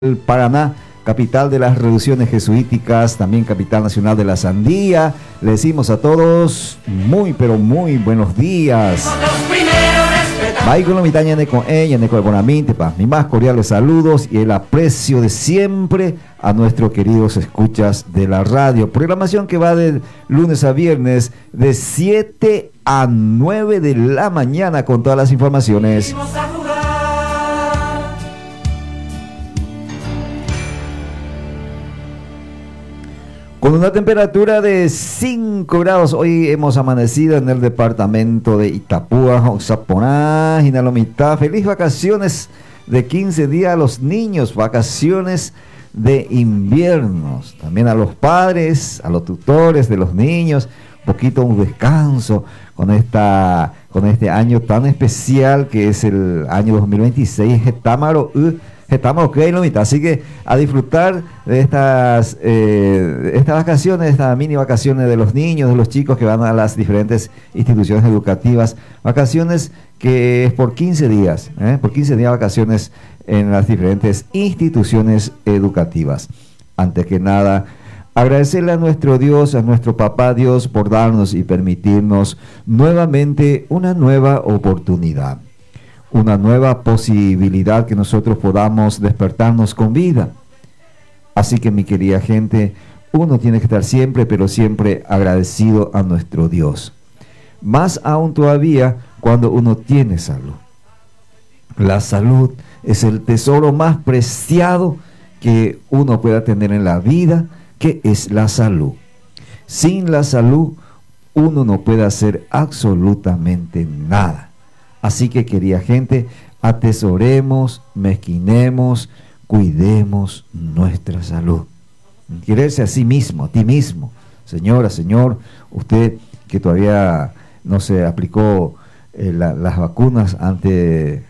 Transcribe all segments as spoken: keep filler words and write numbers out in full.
El Paraná, capital de las reducciones jesuíticas, también capital nacional de la sandía. Le decimos a todos muy pero muy buenos días. Mi más cordiales saludos y el aprecio de siempre a nuestros queridos escuchas de la radio. Programación que va de lunes a viernes de siete a nueve de la mañana con todas las informaciones. Con una temperatura de cinco grados, hoy hemos amanecido en el departamento de Itapúa, Oxaponá, Jinalomitá. Feliz vacaciones de quince días a los niños, vacaciones de invierno. También a los padres, a los tutores de los niños, un poquito un descanso con, esta, con este año tan especial que es el año dos mil veintiséis, Getámaro U. Estamos ok, Lomita, así que a disfrutar de estas, eh, estas vacaciones, estas mini vacaciones de los niños, de los chicos que van a las diferentes instituciones educativas, vacaciones que es por quince días, ¿eh? por quince días vacaciones en las diferentes instituciones educativas. Antes que nada, agradecerle a nuestro Dios, a nuestro Papá Dios por darnos y permitirnos nuevamente una nueva oportunidad. Una nueva posibilidad que nosotros podamos despertarnos con vida. Así que mi querida gente, uno tiene que estar siempre, pero siempre agradecido a nuestro Dios. Más aún todavía cuando uno tiene salud. La salud es el tesoro más preciado que uno pueda tener en la vida, que es la salud. Sin la salud, uno no puede hacer absolutamente nada. Así que, querida gente, atesoremos, mezquinemos, cuidemos nuestra salud. Quererse a sí mismo, a ti mismo. Señora, señor, usted que todavía no se aplicó eh, la, las vacunas ante,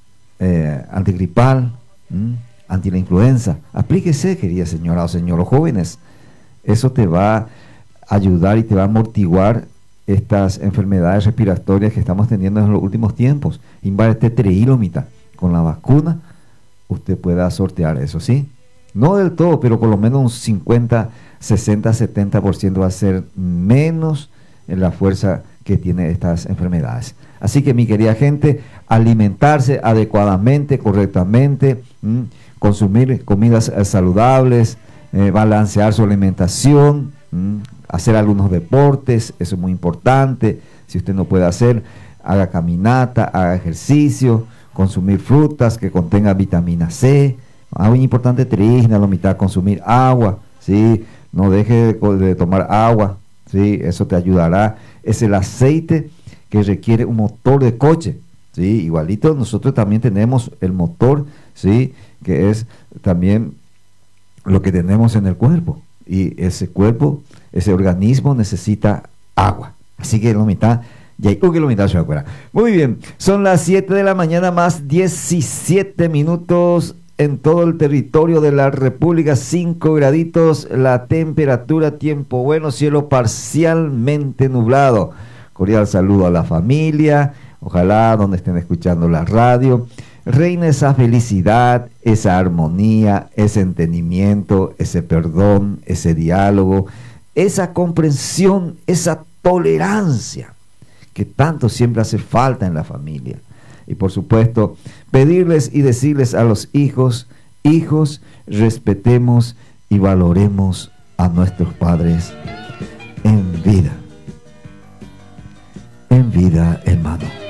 eh, antigripal, ¿m? anti la influenza, aplíquese, querida señora o señor, los jóvenes. Eso te va a ayudar y te va a amortiguar estas enfermedades respiratorias que estamos teniendo en los últimos tiempos. Invarte treílomita. Con la vacuna, usted pueda sortear eso, ¿sí? No del todo, pero por lo menos un cincuenta, sesenta, setenta por ciento va a ser menos en la fuerza que tiene estas enfermedades. Así que, mi querida gente, alimentarse adecuadamente, correctamente, ¿m? consumir comidas eh, saludables, eh, balancear su alimentación, ¿m? hacer algunos deportes, eso es muy importante. Si usted no puede hacer, haga caminata, haga ejercicio, consumir frutas que contengan vitamina C. Ah, muy importante, trígina, la mitad, consumir agua, ¿sí? No deje de, de tomar agua, ¿sí? Eso te ayudará. Es el aceite que requiere un motor de coche, ¿sí? Igualito nosotros también tenemos el motor, ¿sí? Que es también lo que tenemos en el cuerpo. Y ese cuerpo, ese organismo necesita agua. Así que la mitad, ya hay que la mitad se acuerda. Muy bien, son las siete de la mañana más diecisiete minutos en todo el territorio de la República, cinco graditos, la temperatura, tiempo bueno, cielo parcialmente nublado. Cordial saludo a la familia, ojalá donde estén escuchando la radio. Reina esa felicidad, esa armonía, ese entendimiento, ese perdón, ese diálogo, esa comprensión, esa tolerancia que tanto siempre hace falta en la familia. Y por supuesto, pedirles y decirles a los hijos, hijos, respetemos y valoremos a nuestros padres en vida. En vida, hermano.